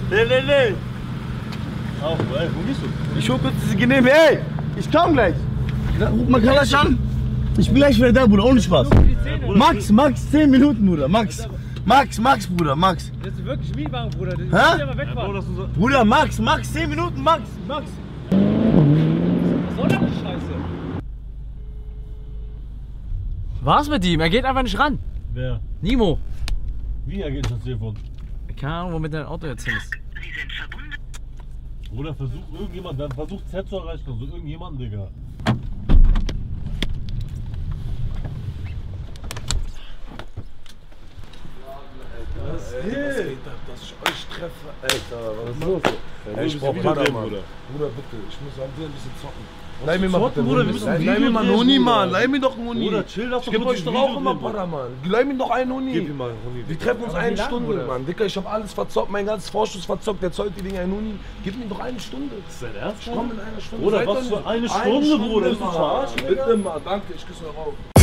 Nee. Auf, ey, wo gehst du? Ich hol kurz diese Genehme, ey! Ich komm gleich! Ruf mal Kalasch an! Ich bin gleich wieder da, Bruder, ohne Spaß! Max, 10 Minuten, Bruder, Max, Bruder, Max! Das ist wirklich Mietwagen, Bruder. Das Hä? ist aber wegfahren. Bruder, Max, 10 Minuten, Max! Was soll denn die Scheiße? Was mit ihm? Er geht einfach nicht ran. Wer? Nimo. Wie er geht das Telefon? Keine Ahnung, womit dein Auto jetzt hin ist. Oder versucht irgendjemand, dann versucht Z zu erreichen, also irgendjemanden, Digga. Was geht ab, dass ich euch treffe? Alter, was ist los? Ey, ich brauch Pader, Mann. Bruder, bitte, ich muss am ein bisschen zocken. Leih mir mal bitte, Bruder, wir müssen leih mir mal einen Huni, Mann. Leih mir doch einen Huni. Bruder, chill, lass ich geb euch doch auch immer Pader, Mann. Leih mir doch einen Huni. Gib ihm mal einen Huni. Wir treffen uns eine Stunde, Mann. Dicker, ich hab alles verzockt, mein ganzes Vorschuss verzockt. Der zollt die Dinge einen Huni. Gib mir doch eine Stunde. Ist dein Ernst? Ich komm in einer Stunde. Bruder, was für eine Stunde, Bruder? Ist das verarschen, Bitte mal, danke, ich küsse euch auf.